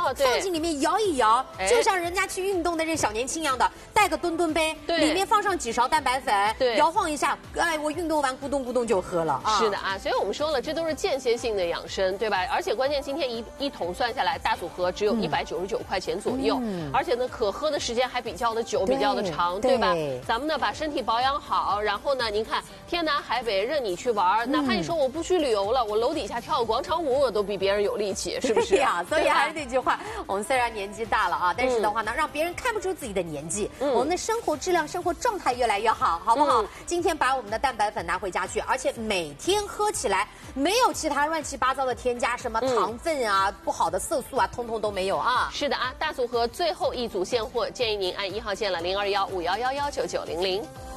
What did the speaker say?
放进里面摇一摇，就像人家去运动的这小年轻一样的，带个吨吨杯，里面放上几勺蛋白粉，摇晃一下，哎，我运动完咕咚咕咚就喝了啊。 是的啊，所以我们说了，这都是间歇性的养生，对吧？而且关键今天一桶算下来，大组合只有199块钱左右，而且呢，可喝的时间还比较的久，比较的长，对吧？咱们呢把身体保养好，然后呢，您看天南海北任你去玩，哪怕你说我不去旅游了，我楼底下跳个广场舞，我都比别人有力气，是不是？ 呀，所以还是那句话，我们虽然年纪大了啊，但是的话呢，让别人看不出自己的年纪，我们的生活质量、生活状态越来越好，好不好？今天把我们的蛋白粉拿回家去，而且每天喝起来没有其他乱七八糟的添加，什么糖分啊、不好的色素啊，通通都没有啊。 是的啊，大组合最后一组现货，建议您按1号键了0215111990。